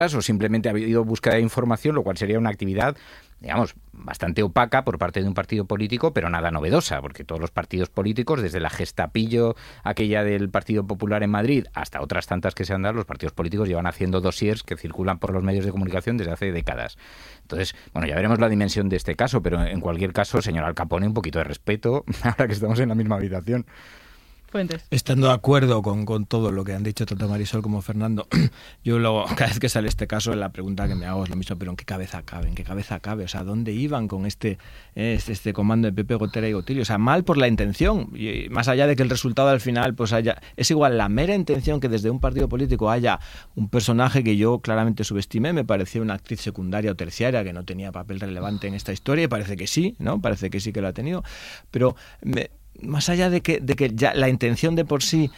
o simplemente ha habido búsqueda de información, lo cual sería una actividad, digamos, bastante opaca por parte de un partido político, pero nada novedosa, porque todos los partidos políticos, desde la Gestapillo, aquella del Partido Popular en Madrid, hasta otras tantas que se han dado, los partidos políticos llevan haciendo dossiers que circulan por los medios de comunicación desde hace décadas. Entonces, bueno, ya veremos la dimensión de este caso, pero en cualquier caso, señor Al Capone, un poquito de respeto, ahora que estamos en la misma habitación. Fuentes. Estando de acuerdo con todo lo que han dicho tanto Marisol como Fernando, yo cada vez que sale este caso, la pregunta que me hago es lo mismo, pero ¿en qué cabeza cabe? ¿En qué cabeza cabe? O sea, ¿dónde iban con este comando de Pepe Gotera y Gotilio? O sea, mal por la intención, y más allá de que el resultado al final pues es igual la mera intención que desde un partido político haya un personaje que yo claramente subestimé, me parecía una actriz secundaria o terciaria que no tenía papel relevante en esta historia, y parece que sí, ¿no? Parece que sí que lo ha tenido, pero más allá de que ya la intención de por sí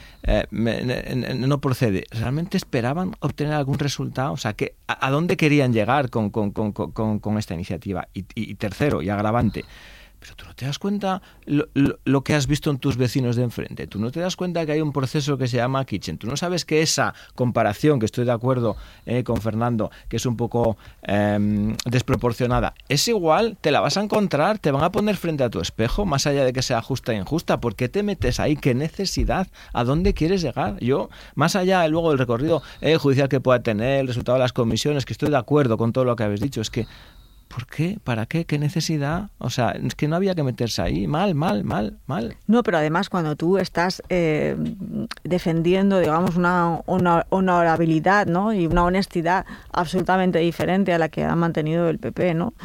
no procede, ¿realmente esperaban obtener algún resultado? O sea, ¿a dónde querían llegar con esta iniciativa? Y tercero, y agravante, pero tú no te das cuenta lo que has visto en tus vecinos de enfrente, tú no te das cuenta que hay un proceso que se llama Kitchen, tú no sabes que esa comparación, que estoy de acuerdo con Fernando, que es un poco desproporcionada, es igual, te la vas a encontrar, te van a poner frente a tu espejo, más allá de que sea justa e injusta. ¿Por qué te metes ahí? ¿Qué necesidad? ¿A dónde quieres llegar? Yo, más allá luego del recorrido judicial que pueda tener, el resultado de las comisiones, que estoy de acuerdo con todo lo que habéis dicho, es que ¿por qué? ¿Para qué? ¿Qué necesidad? O sea, es que no había que meterse ahí. Mal. No, pero además cuando tú estás defendiendo, digamos, una honorabilidad, ¿no? Y una honestidad absolutamente diferente a la que ha mantenido el PP, ¿no?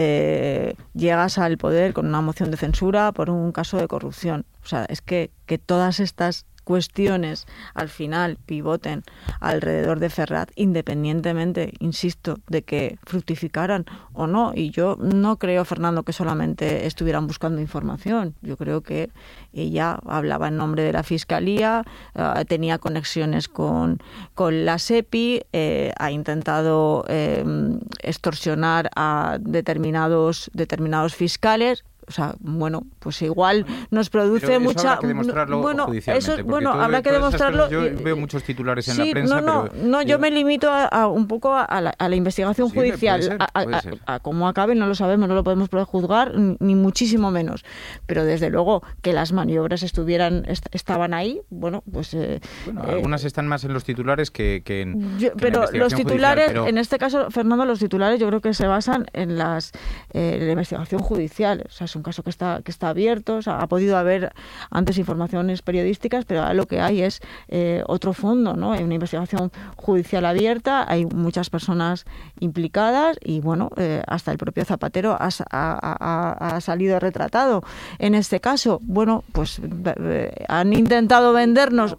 Llegas al poder con una moción de censura por un caso de corrupción. O sea, es que todas estas cuestiones al final pivoten alrededor de Ferraz, independientemente, insisto, de que fructificaran o no. Y yo no creo, Fernando, que solamente estuvieran buscando información. Yo creo que ella hablaba en nombre de la Fiscalía, tenía conexiones con la SEPI, ha intentado extorsionar a determinados fiscales. O sea, bueno, pues igual nos produce pero eso mucha... habrá que demostrarlo judicialmente. Bueno, habrá que demostrarlo... Yo veo muchos titulares en la prensa, yo me limito un poco a la investigación judicial. Puede ser. A cómo acabe no lo sabemos, no lo podemos juzgar, ni muchísimo menos. Pero desde luego que las maniobras estaban ahí, bueno, pues... algunas están más en los titulares que en pero la los titulares, judicial, en este caso, Fernando, los titulares yo creo que se basan en la investigación judicial. O sea, es un caso que está abierto, o sea, ha podido haber antes informaciones periodísticas, pero ahora lo que hay es otro fondo, ¿no? Hay una investigación judicial abierta, hay muchas personas implicadas y, bueno, hasta el propio Zapatero ha salido retratado. En este caso, bueno, pues han intentado vendernos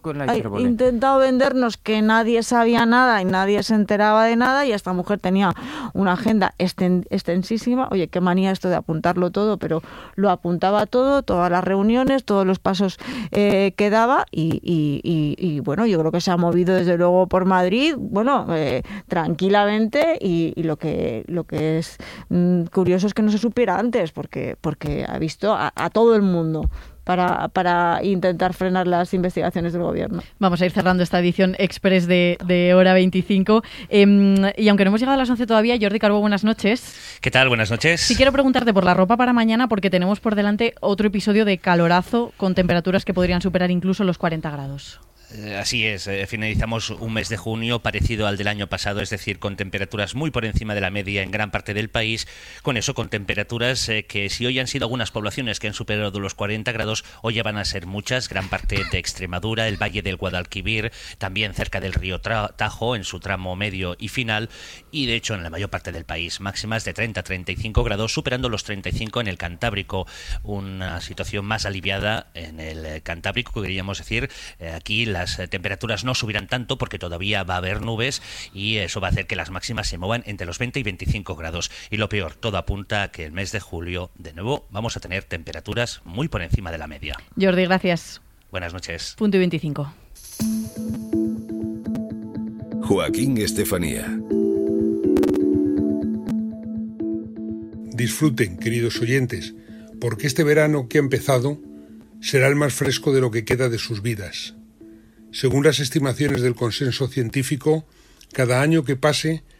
que nadie sabía nada y nadie se enteraba de nada, y esta mujer tenía una agenda extensísima. Oye, qué manía esto de apuntarlo todo, pero lo apuntaba todo, todas las reuniones, todos los pasos que daba y bueno, yo creo que se ha movido desde luego por Madrid, bueno, tranquilamente, y lo que es curioso es que no se supiera antes, porque ha visto a todo el mundo para intentar frenar las investigaciones del gobierno. Vamos a ir cerrando esta edición express de Hora 25. Y aunque no hemos llegado a las 11 todavía, Jordi Carbó, buenas noches. ¿Qué tal? Buenas noches. Sí, quiero preguntarte por la ropa para mañana, porque tenemos por delante otro episodio de calorazo con temperaturas que podrían superar incluso los 40 grados. Así es, finalizamos un mes de junio parecido al del año pasado, es decir, con temperaturas muy por encima de la media en gran parte del país, con temperaturas que si hoy han sido algunas poblaciones que han superado los 40 grados, hoy ya van a ser muchas, gran parte de Extremadura, el Valle del Guadalquivir, también cerca del río Tajo, en su tramo medio y final, y de hecho en la mayor parte del país, máximas de 30 a 35 grados, superando los 35 en el Cantábrico, una situación más aliviada en el Cantábrico, queríamos decir, aquí las temperaturas no subirán tanto porque todavía va a haber nubes y eso va a hacer que las máximas se muevan entre los 20 y 25 grados. Y lo peor, todo apunta a que el mes de julio, de nuevo, vamos a tener temperaturas muy por encima de la media. Jordi, gracias. Buenas noches. Punto y 25. Joaquín Estefanía. Disfruten, queridos oyentes, porque este verano que ha empezado será el más fresco de lo que queda de sus vidas. Según las estimaciones del consenso científico, Cada año que pase